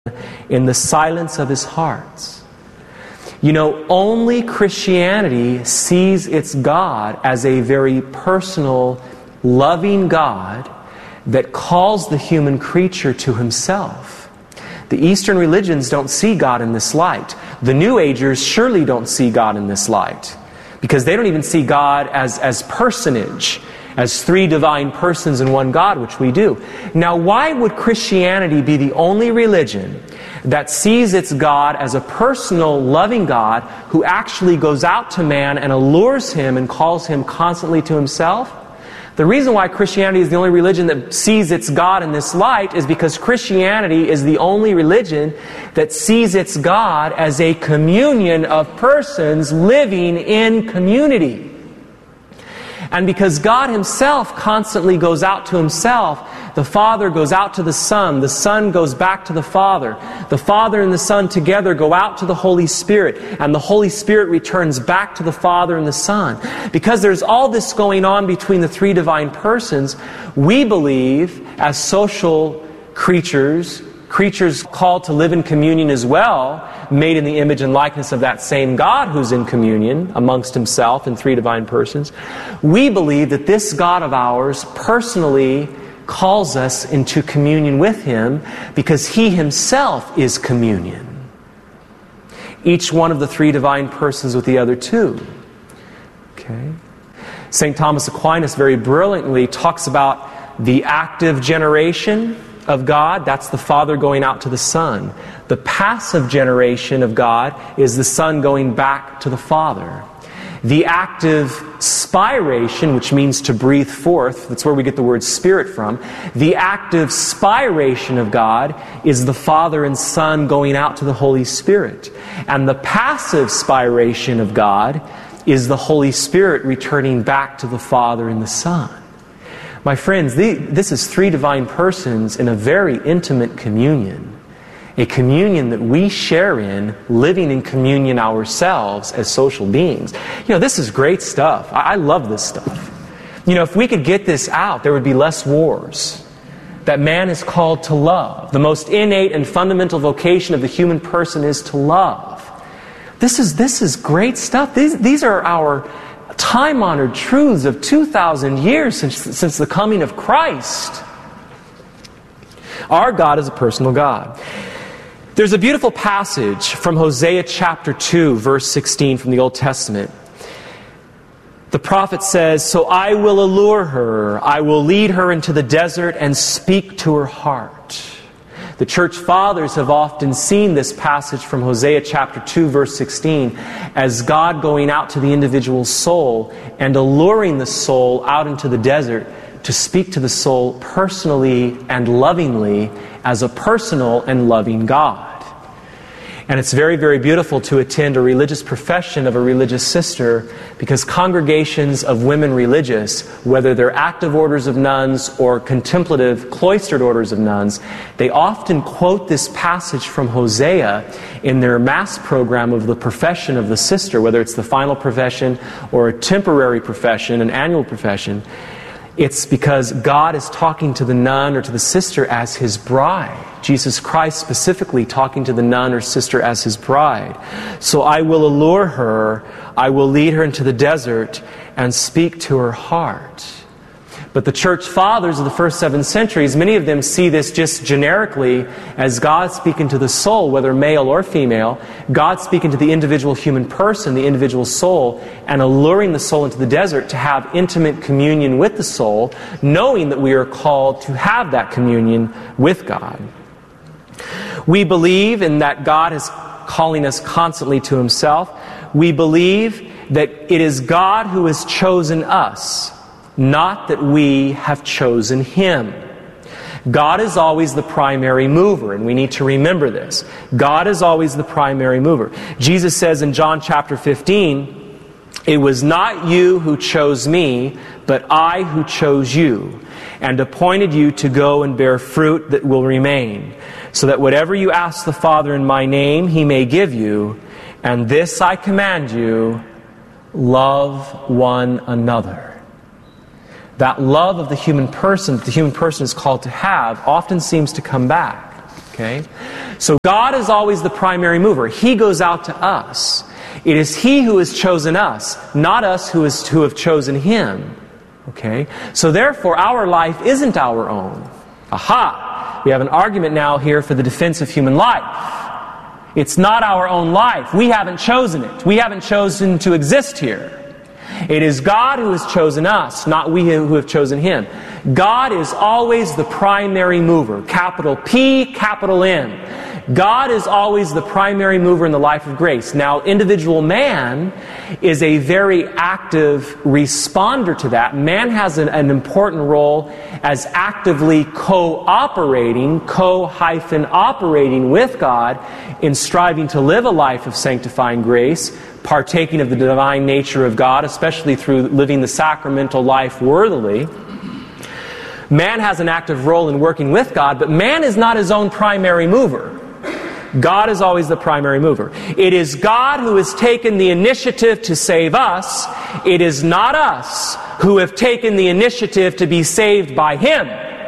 in the silence of his heart. You know, only Christianity sees its God as a very personal, loving God that calls the human creature to himself. The Eastern religions don't see God in this light. The New Agers surely don't see God in this light, because they don't even see God as personage, as three divine persons in one God, which we do. Now, why would Christianity be the only religion that sees its God as a personal, loving God who actually goes out to man and allures him and calls him constantly to himself? The reason why Christianity is the only religion that sees its God in this light is because Christianity is the only religion that sees its God as a communion of persons living in community. And because God himself constantly goes out to himself, the Father goes out to the Son goes back to the Father and the Son together go out to the Holy Spirit, and the Holy Spirit returns back to the Father and the Son. Because there's all this going on between the three divine persons, we believe, as social creatures called to live in communion as well, made in the image and likeness of that same God who's in communion amongst himself in three divine persons, we believe that this God of ours personally calls us into communion with him because he himself is communion. Each one of the three divine persons with the other two. Okay? St. Thomas Aquinas very brilliantly talks about the active generation of God. That's the Father going out to the Son. The passive generation of God is the Son going back to the Father. The active spiration, which means to breathe forth, that's where we get the word spirit from. The active spiration of God is the Father and Son going out to the Holy Spirit. And the passive spiration of God is the Holy Spirit returning back to the Father and the Son. My friends, this is three divine persons in a very intimate communion. A communion that we share in, living in communion ourselves as social beings. You know, this is great stuff. I love this stuff. You know, if we could get this out, there would be less wars. That man is called to love. The most innate and fundamental vocation of the human person is to love. This is great stuff. These are our time-honored truths of 2,000 years since the coming of Christ. Our God is a personal God. There's a beautiful passage from Hosea chapter 2, verse 16 from the Old Testament. The prophet says, "So I will allure her, I will lead her into the desert and speak to her heart." The church fathers have often seen this passage from Hosea chapter 2, verse 16, as God going out to the individual soul and alluring the soul out into the desert to speak to the soul personally and lovingly as a personal and loving God. And it's very, very beautiful to attend a religious profession of a religious sister, because congregations of women religious, whether they're active orders of nuns or contemplative cloistered orders of nuns, they often quote this passage from Hosea in their Mass program of the profession of the sister, whether it's the final profession or a temporary profession, an annual profession. It's because God is talking to the nun or to the sister as his bride. Jesus Christ specifically talking to the nun or sister as his bride. "So I will allure her, I will lead her into the desert and speak to her heart." But the church fathers of the first 7 centuries, many of them see this just generically as God speaking to the soul, whether male or female, God speaking to the individual human person, the individual soul, and alluring the soul into the desert to have intimate communion with the soul, knowing that we are called to have that communion with God. We believe in that God is calling us constantly to himself. We believe that it is God who has chosen us, not that we have chosen him. God is always the primary mover, and we need to remember this. God is always the primary mover. Jesus says in John chapter 15, "It was not you who chose me, but I who chose you, and appointed you to go and bear fruit that will remain, so that whatever you ask the Father in my name, he may give you. And this I command you, love one another." That love of the human person that the human person is called to have often seems to come back. Okay? So God is always the primary mover. He goes out to us. It is He who has chosen us, not us who have chosen Him. Okay? So therefore, our life isn't our own. Aha! We have an argument now here for the defense of human life. It's not our own life. We haven't chosen it. We haven't chosen to exist here. It is God who has chosen us, not we who have chosen Him. God is always the primary mover. Capital P, capital M. God is always the primary mover in the life of grace. Now, individual man is a very active responder to that. Man has an important role as actively cooperating, co-operating with God in striving to live a life of sanctifying grace, partaking of the divine nature of God, especially through living the sacramental life worthily. Man has an active role in working with God, but man is not his own primary mover. God is always the primary mover. It is God who has taken the initiative to save us. It is not us who have taken the initiative to be saved by Him.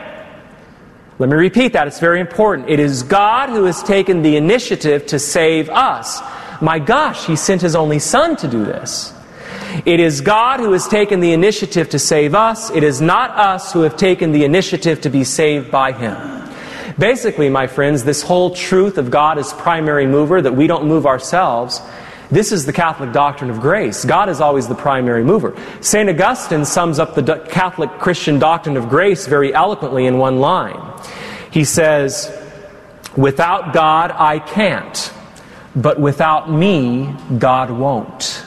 Let me repeat that. It's very important. It is God who has taken the initiative to save us. My gosh, He sent His only Son to do this. It is God who has taken the initiative to save us. It is not us who have taken the initiative to be saved by Him. Basically, my friends, this whole truth of God as primary mover, that we don't move ourselves, this is the Catholic doctrine of grace. God is always the primary mover. St. Augustine sums up the Catholic Christian doctrine of grace very eloquently in one line. He says, "Without God I can't, but without me God won't."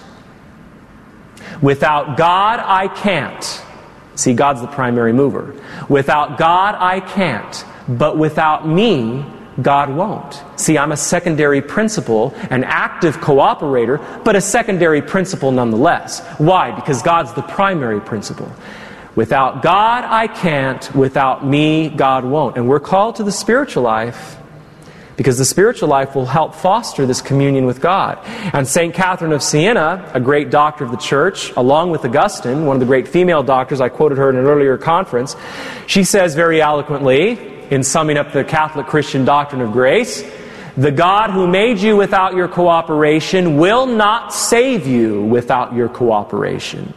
Without God I can't. See, God's the primary mover. Without God I can't, but without me, God won't. See, I'm a secondary principle, an active cooperator, but a secondary principle nonetheless. Why? Because God's the primary principle. Without God, I can't. Without me, God won't. And we're called to the spiritual life because the spiritual life will help foster this communion with God. And St. Catherine of Siena, a great doctor of the Church, along with Augustine, one of the great female doctors, I quoted her in an earlier conference, she says very eloquently, in summing up the Catholic Christian doctrine of grace, the God who made you without your cooperation will not save you without your cooperation.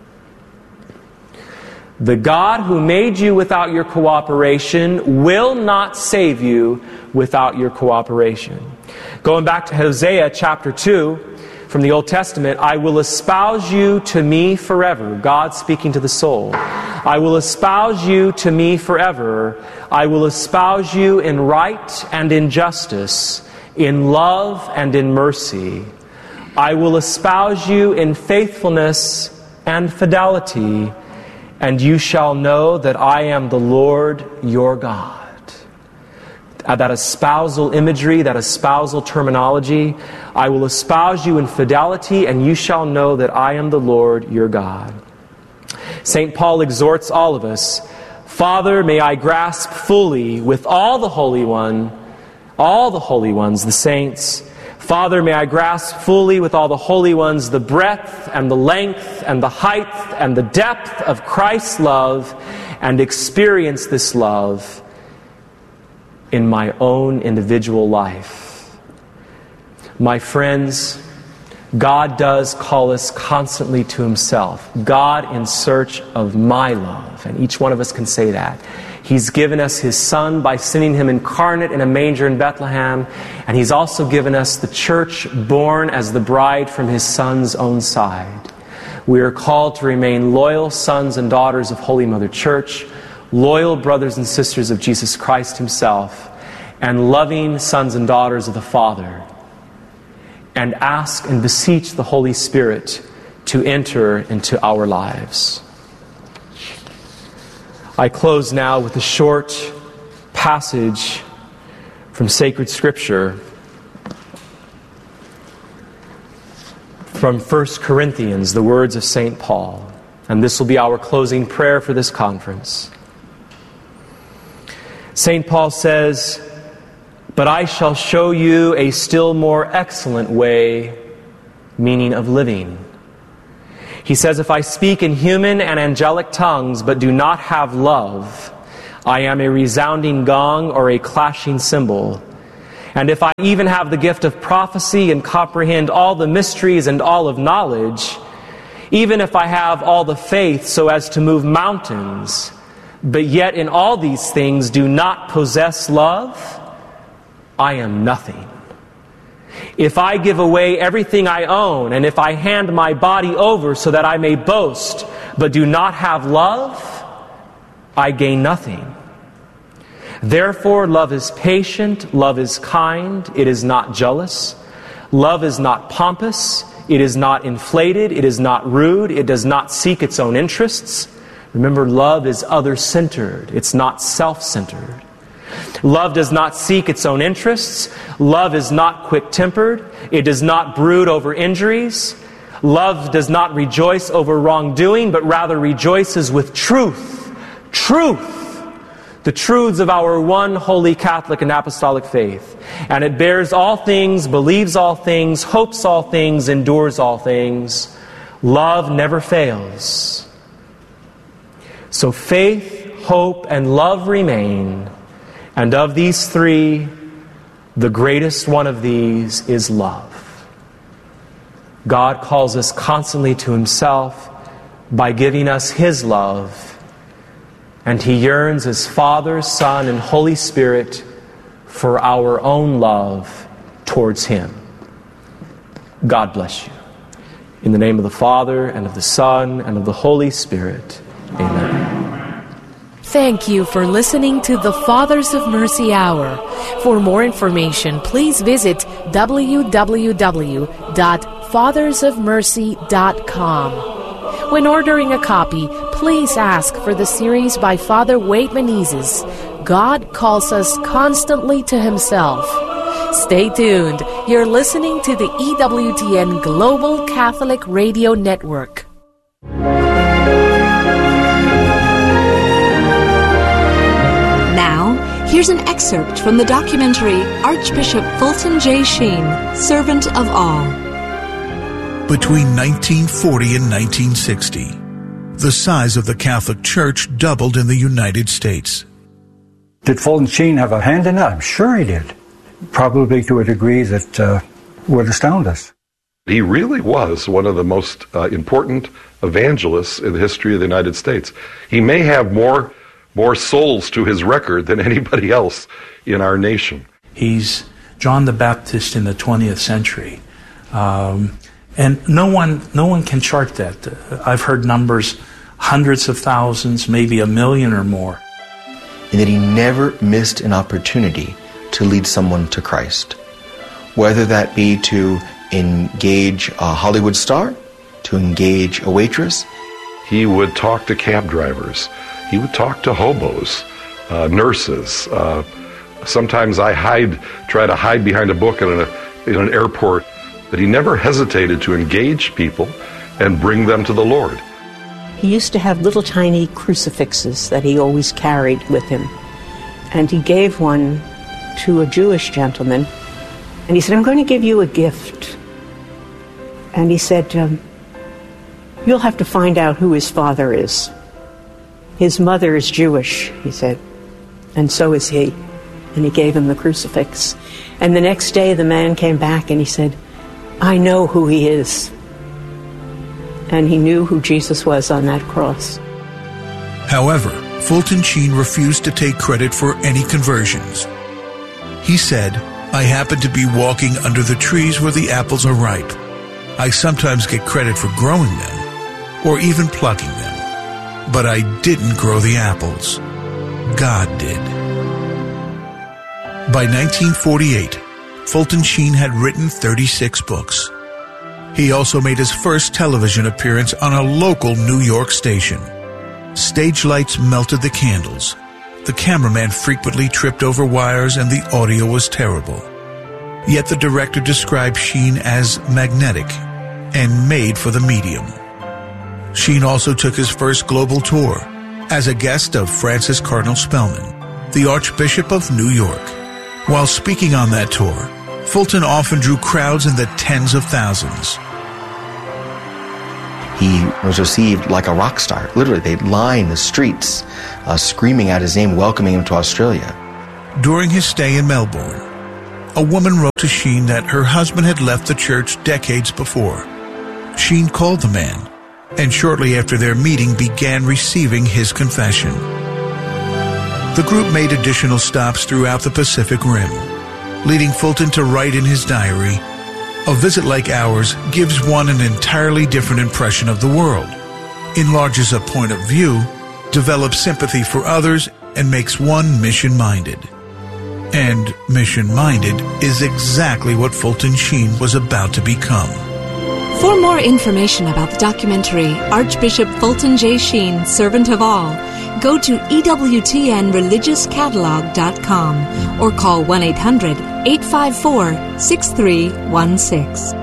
The God who made you without your cooperation will not save you without your cooperation. Going back to Hosea chapter 2 from the Old Testament, I will espouse you to me forever. God speaking to the soul. I will espouse you to me forever. I will espouse you in right and in justice, in love and in mercy. I will espouse you in faithfulness and fidelity, and you shall know that I am the Lord your God. That espousal imagery, that espousal terminology, I will espouse you in fidelity, and you shall know that I am the Lord your God. St. Paul exhorts all of us, Father, may I grasp fully with all the holy ones, the saints. Father, may I grasp fully with all the holy ones the breadth and the length and the height and the depth of Christ's love, and experience this love in my own individual life. My friends, God does call us constantly to Himself. God in search of my love. And each one of us can say that. He's given us His Son by sending Him incarnate in a manger in Bethlehem. And He's also given us the church born as the bride from His Son's own side. We are called to remain loyal sons and daughters of Holy Mother Church, loyal brothers and sisters of Jesus Christ Himself, and loving sons and daughters of the Father. And ask and beseech the Holy Spirit to enter into our lives. I close now with a short passage from sacred Scripture from 1 Corinthians, the words of St. Paul. And this will be our closing prayer for this conference. St. Paul says, "But I shall show you a still more excellent way," meaning of living. He says, "If I speak in human and angelic tongues, but do not have love, I am a resounding gong or a clashing cymbal. And if I even have the gift of prophecy and comprehend all the mysteries and all of knowledge, even if I have all the faith so as to move mountains, but yet in all these things do not possess love, I am nothing. If I give away everything I own, and if I hand my body over so that I may boast, but do not have love, I gain nothing. Therefore, love is patient, love is kind, it is not jealous. Love is not pompous, it is not inflated, it is not rude, it does not seek its own interests. Remember, love is other-centered, it's not self-centered. Love does not seek its own interests. Love is not quick-tempered. It does not brood over injuries. Love does not rejoice over wrongdoing, but rather rejoices with truth. Truth! The truths of our one holy Catholic and Apostolic faith. And it bears all things, believes all things, hopes all things, endures all things. Love never fails. So faith, hope, and love remain. And of these three, the greatest one of these is love. God calls us constantly to Himself by giving us His love. And He yearns as Father, Son, and Holy Spirit for our own love towards Him. God bless you. In the name of the Father, and of the Son, and of the Holy Spirit. Amen. Thank you for listening to the Fathers of Mercy Hour. For more information, please visit www.fathersofmercy.com. When ordering a copy, please ask for the series by Father Wade Menezes, God Calls Us Constantly to Himself. Stay tuned. You're listening to the EWTN Global Catholic Radio Network. Now, here's an excerpt from the documentary Archbishop Fulton J. Sheen, Servant of All. Between 1940 and 1960, the size of the Catholic Church doubled in the United States. Did Fulton Sheen have a hand in that? I'm sure he did. Probably to a degree that would astound us. He really was one of the most important evangelists in the history of the United States. He may have more souls to his record than anybody else in our nation. He's John the Baptist in the 20th century. And no one can chart that. I've heard numbers, hundreds of thousands, maybe 1 million or more. And that he never missed an opportunity to lead someone to Christ. Whether that be to engage a Hollywood star, to engage a waitress. He would talk to cab drivers. He would talk to hobos, nurses. Sometimes I try to hide behind a book in an airport. But he never hesitated to engage people and bring them to the Lord. He used to have little tiny crucifixes that he always carried with him. And he gave one to a Jewish gentleman. And he said, I'm going to give you a gift. And he said, you'll have to find out who his father is. His mother is Jewish, he said, and so is he. And he gave him the crucifix. And the next day the man came back and he said, I know who he is. And he knew who Jesus was on that cross. However, Fulton Sheen refused to take credit for any conversions. He said, I happen to be walking under the trees where the apples are ripe. I sometimes get credit for growing them, or even plucking them. But I didn't grow the apples. God did. By 1948, Fulton Sheen had written 36 books. He also made his first television appearance on a local New York station. Stage lights melted the candles. The cameraman frequently tripped over wires and the audio was terrible. Yet the director described Sheen as magnetic and made for the medium. Sheen also took his first global tour as a guest of Francis Cardinal Spellman, the Archbishop of New York. While speaking on that tour, Fulton often drew crowds in the tens of thousands. He was received like a rock star. Literally, they'd line the streets screaming out his name, welcoming him to Australia. During his stay in Melbourne, a woman wrote to Sheen that her husband had left the church decades before. Sheen called the man, and shortly after their meeting began receiving his confession. The group made additional stops throughout the Pacific Rim, leading Fulton to write in his diary, "A visit like ours gives one an entirely different impression of the world, enlarges a point of view, develops sympathy for others, and makes one mission-minded." And mission-minded is exactly what Fulton Sheen was about to become. For more information about the documentary Archbishop Fulton J. Sheen, Servant of All, go to EWTNReligiousCatalog.com or call 1-800-854-6316.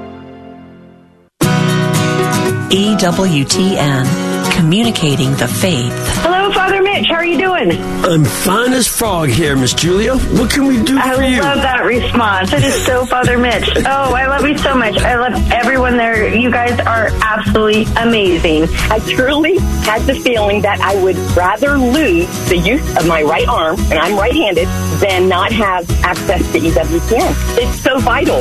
EWTN, communicating the faith. Hello, Father Mitch. How are you doing? I'm fine as frog here, Miss Julia. What can we do for you? I love that response. It is so Father Mitch. Oh, I love you so much. I love everyone there. You guys are absolutely amazing. I truly had the feeling that I would rather lose the use of my right arm, and I'm right-handed, than not have access to EWTN. It's so vital.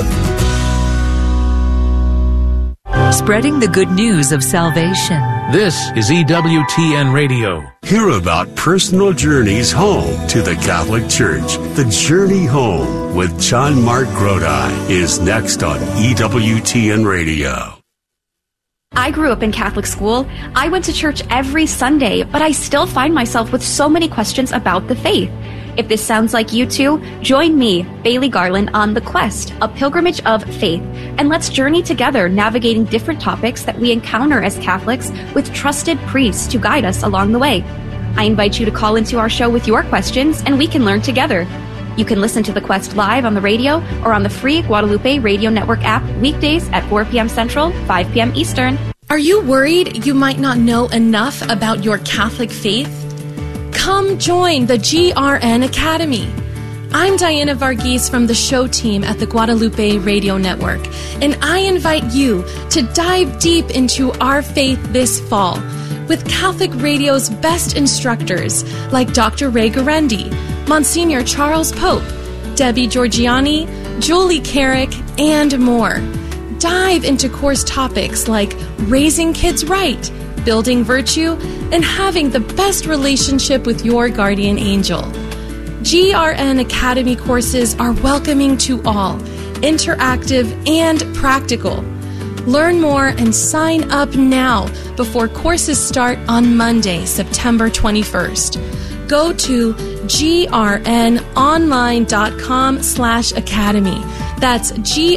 Spreading the good news of salvation. This is EWTN Radio. Hear about personal journeys home to the Catholic Church. The Journey Home with John Mark Grodi is next on EWTN Radio. I grew up in Catholic school. I went to church every Sunday, but I still find myself with so many questions about the faith. If this sounds like you too, join me, Bailey Garland, on The Quest, a pilgrimage of faith, and let's journey together navigating different topics that we encounter as Catholics with trusted priests to guide us along the way. I invite you to call into our show with your questions, and we can learn together. You can listen to The Quest live on the radio or on the free Guadalupe Radio Network app weekdays at 4 p.m. Central, 5 p.m. Eastern. Are you worried you might not know enough about your Catholic faith? Come join the GRN Academy. I'm Diana Varghese from the show team at the Guadalupe Radio Network, and I invite you to dive deep into our faith this fall with Catholic Radio's best instructors like Dr. Ray Guarendi, Monsignor Charles Pope, Debbie Georgiani, Julie Carrick, and more. Dive into course topics like raising kids right, building virtue, and having the best relationship with your guardian angel. GRN Academy courses are welcoming to all, interactive and practical. Learn more and sign up now before courses start on Monday, September 21st. Go to grnonline.com/academy. That's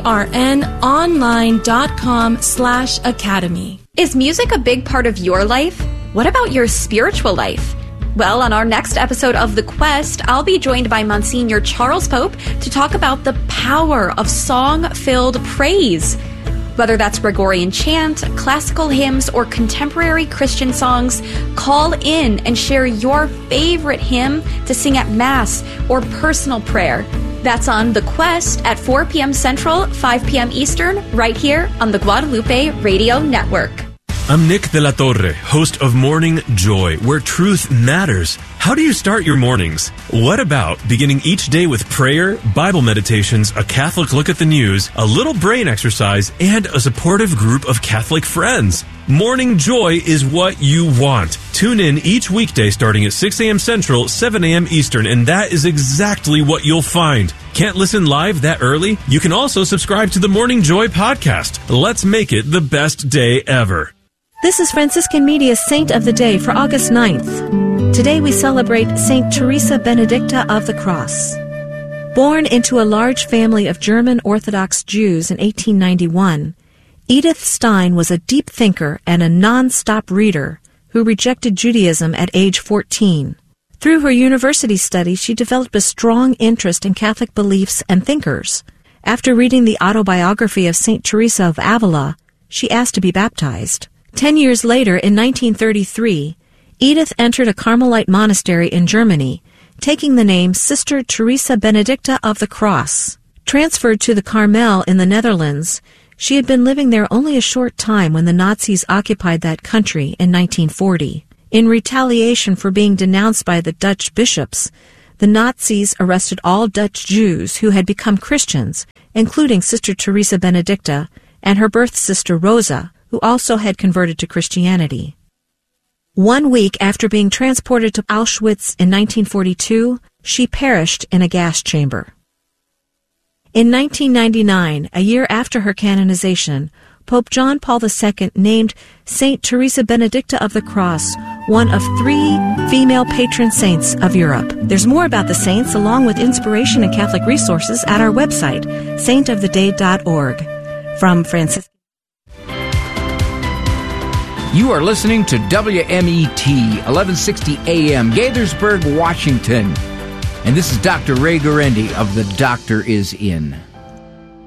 grnonline.com/academy. Is music a big part of your life? What about your spiritual life? Well, on our next episode of The Quest, I'll be joined by Monsignor Charles Pope to talk about the power of song-filled praise. Whether that's Gregorian chant, classical hymns, or contemporary Christian songs, call in and share your favorite hymn to sing at Mass or personal prayer. That's on The Quest at 4 p.m. Central, 5 p.m. Eastern, right here on the Guadalupe Radio Network. I'm Nick De La Torre, host of Morning Joy, where truth matters. How do you start your mornings? What about beginning each day with prayer, Bible meditations, a Catholic look at the news, a little brain exercise, and a supportive group of Catholic friends? Morning Joy is what you want. Tune in each weekday starting at 6 a.m. Central, 7 a.m. Eastern, and that is exactly what you'll find. Can't listen live that early? You can also subscribe to the Morning Joy podcast. Let's make it the best day ever. This is Franciscan Media's Saint of the Day for August 9th. Today we celebrate Saint Teresa Benedicta of the Cross. Born into a large family of German Orthodox Jews in 1891, Edith Stein was a deep thinker and a non-stop reader who rejected Judaism at age 14. Through her university studies, she developed a strong interest in Catholic beliefs and thinkers. After reading the autobiography of Saint Teresa of Avila, she asked to be baptized. 10 years later, in 1933, Edith entered a Carmelite monastery in Germany, taking the name Sister Teresa Benedicta of the Cross. Transferred to the Carmel in the Netherlands, She had been living there only a short time when the Nazis occupied that country in 1940. In retaliation for being denounced by the Dutch bishops, the Nazis arrested all Dutch Jews who had become Christians, including Sister Teresa Benedicta and her birth sister Rosa, who also had converted to Christianity. 1 week after being transported to Auschwitz in 1942, she perished in a gas chamber. In 1999, a year after her canonization, Pope John Paul II named Saint Teresa Benedicta of the Cross one of 3 female patron saints of Europe. There's more about the saints along with inspiration and Catholic resources at our website, saintoftheday.org. From Franciscan. You are listening to WMET, 1160 AM, Gaithersburg, Washington. And this is Dr. Ray Guarendi of The Doctor Is In.